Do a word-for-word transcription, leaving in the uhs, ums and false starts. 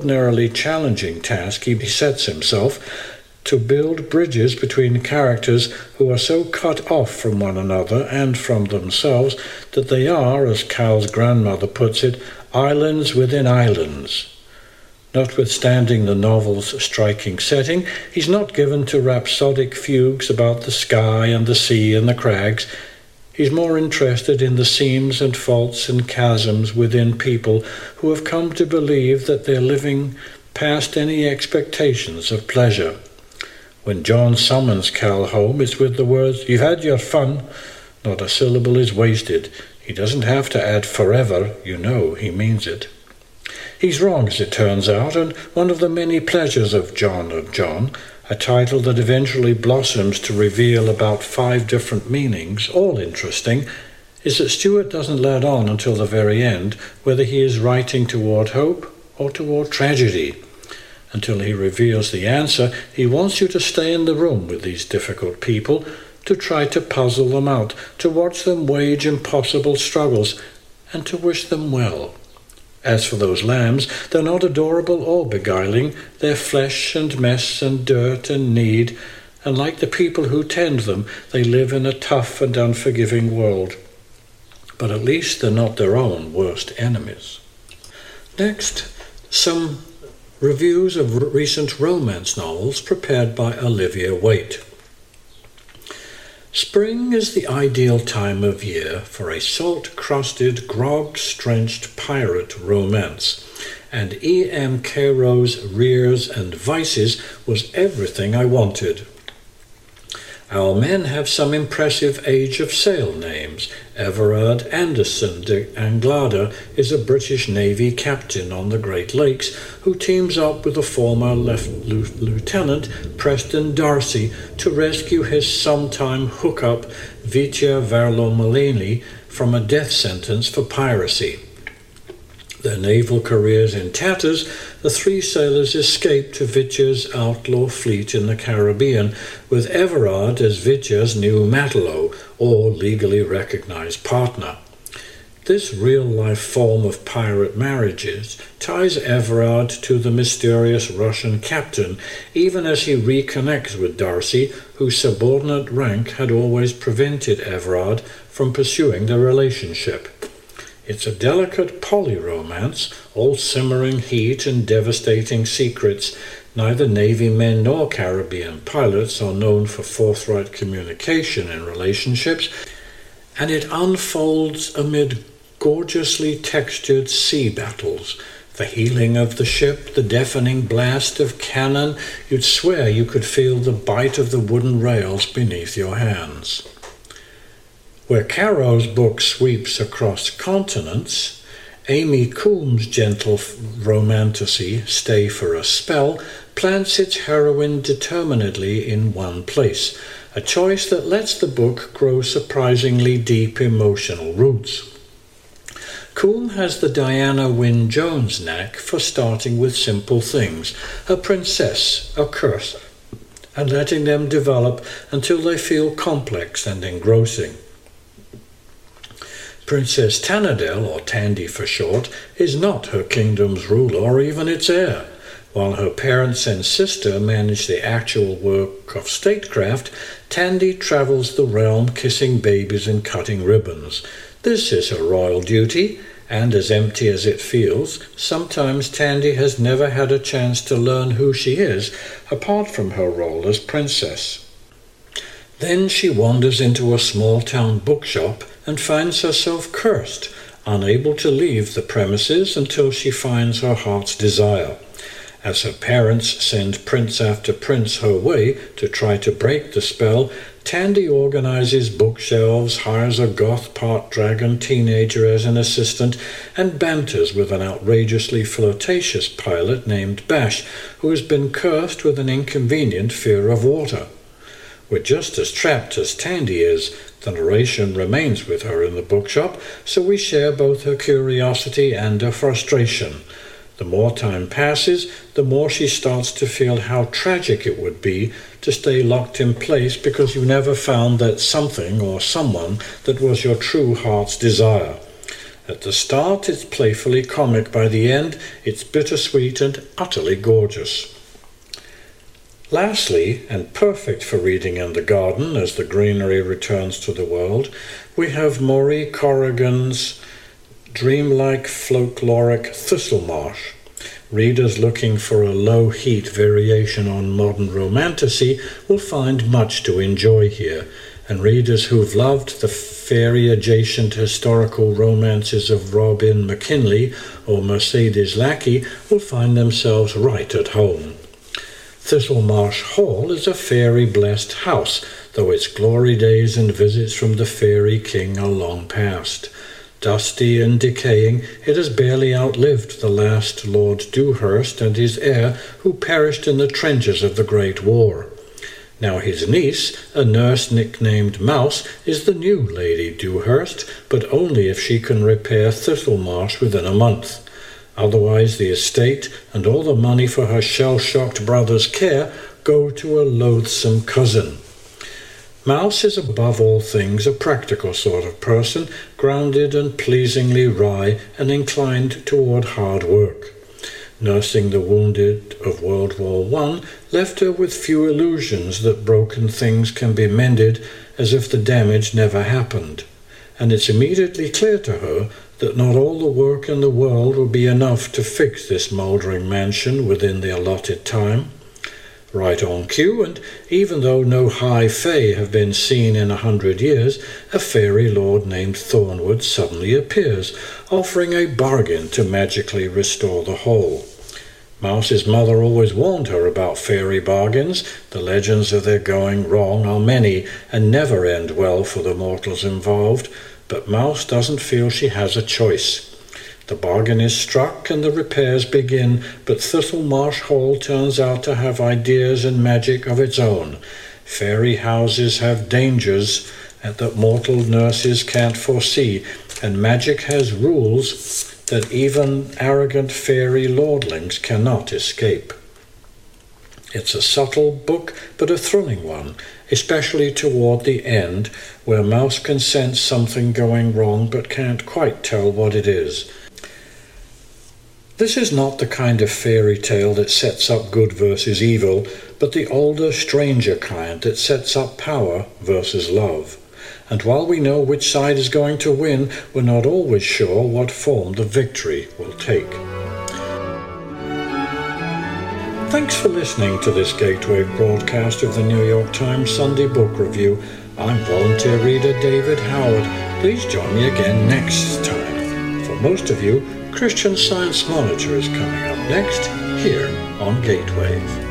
extraordinarily challenging task he sets himself to build bridges between characters who are so cut off from one another and from themselves that they are, as Cal's grandmother puts it, islands within islands. Notwithstanding the novel's striking setting, he's not given to rhapsodic fugues about the sky and the sea and the crags. He's more interested in the seams and faults and chasms within people who have come to believe that they're living past any expectations of pleasure. When John summons Cal home, it's with the words, "You've had your fun." Not a syllable is wasted. He doesn't have to add forever, you know he means it. He's wrong, as it turns out, and one of the many pleasures of John of John, a title that eventually blossoms to reveal about five different meanings, all interesting, is that Stewart doesn't let on until the very end whether he is writing toward hope or toward tragedy. Until he reveals the answer, he wants you to stay in the room with these difficult people, to try to puzzle them out, to watch them wage impossible struggles, and to wish them well. As for those lambs, they're not adorable or beguiling. They're flesh and mess and dirt and need, and like the people who tend them, they live in a tough and unforgiving world. But at least they're not their own worst enemies. Next, some reviews of recent romance novels prepared by Olivia Waite. Spring is the ideal time of year for a salt-crusted, grog-strenched pirate romance, and E M Caro's Rears and Vices was everything I wanted. Our men have some impressive Age of Sail names. Everard Anderson de Anglada is a British Navy captain on the Great Lakes who teams up with the former Lef- Lieutenant Preston Darcy to rescue his sometime hookup Vitya Varlomaleni from a death sentence for piracy. Their naval careers in tatters, the three sailors escape to Vitya's outlaw fleet in the Caribbean, with Everard as Vitya's new matelot, or legally recognized partner. This real-life form of pirate marriages ties Everard to the mysterious Russian captain, even as he reconnects with Darcy, whose subordinate rank had always prevented Everard from pursuing the relationship. It's a delicate poly-romance, all simmering heat and devastating secrets. Neither Navy men nor Caribbean pilots are known for forthright communication in relationships, and it unfolds amid gorgeously textured sea battles. The heeling of the ship, the deafening blast of cannon, you'd swear you could feel the bite of the wooden rails beneath your hands. Where Caro's book sweeps across continents, Amy Coombs' gentle romantasy, Stay for a Spell, plants its heroine determinedly in one place, a choice that lets the book grow surprisingly deep emotional roots. Coombe has the Diana Wynne Jones knack for starting with simple things, a princess, a curse, and letting them develop until they feel complex and engrossing. Princess Tannadel, or Tandy for short, is not her kingdom's ruler or even its heir. While her parents and sister manage the actual work of statecraft, Tandy travels the realm kissing babies and cutting ribbons. This is her royal duty, and as empty as it feels, sometimes Tandy has never had a chance to learn who she is, apart from her role as princess. Then she wanders into a small-town bookshop and finds herself cursed, unable to leave the premises until she finds her heart's desire. As her parents send prince after prince her way to try to break the spell, Tandy organizes bookshelves, hires a goth part-dragon teenager as an assistant, and banters with an outrageously flirtatious pilot named Bash, who has been cursed with an inconvenient fear of water. We're just as trapped as Tandy is. The narration remains with her in the bookshop, so we share both her curiosity and her frustration. The more time passes, the more she starts to feel how tragic it would be to stay locked in place because you never found that something or someone that was your true heart's desire. At the start, it's playfully comic. By the end, it's bittersweet and utterly gorgeous. Lastly, and perfect for reading in the garden as the greenery returns to the world, we have Maury Corrigan's dreamlike folkloric Thistlemarsh. Readers looking for a low-heat variation on modern romantasy will find much to enjoy here, and readers who've loved the fairy-adjacent historical romances of Robin McKinley or Mercedes Lackey will find themselves right at home. Thistlemarsh Hall is a fairy-blessed house, though its glory days and visits from the fairy king are long past. Dusty and decaying, it has barely outlived the last Lord Dewhurst and his heir, who perished in the trenches of the Great War. Now his niece, a nurse nicknamed Mouse, is the new Lady Dewhurst, but only if she can repair Thistlemarsh within a month. Otherwise the estate and all the money for her shell-shocked brother's care go to a loathsome cousin. Mouse is above all things a practical sort of person, grounded and pleasingly wry and inclined toward hard work. Nursing the wounded of World War One left her with few illusions that broken things can be mended, as if the damage never happened. And it's immediately clear to her that not all the work in the world will be enough to fix this mouldering mansion within the allotted time. Right on cue, and even though no high fae have been seen in a hundred years, a fairy lord named Thornwood suddenly appears, offering a bargain to magically restore the whole. Mouse's mother always warned her about fairy bargains. The legends of their going wrong are many, and never end well for the mortals involved, but Mouse doesn't feel she has a choice. The bargain is struck and the repairs begin, but Thistlemarsh Hall turns out to have ideas and magic of its own. Fairy houses have dangers that mortal nurses can't foresee, and magic has rules that even arrogant fairy lordlings cannot escape. It's a subtle book, but a thrilling one, especially toward the end, where Mouse can sense something going wrong but can't quite tell what it is. This is not the kind of fairy tale that sets up good versus evil, but the older, stranger kind that sets up power versus love. And while we know which side is going to win, we're not always sure what form the victory will take. Thanks for listening to this Gateway broadcast of the New York Times Sunday Book Review. I'm volunteer reader David Howard. Please join me again next time. For most of you, Christian Science Monitor is coming up next, here on Gateway.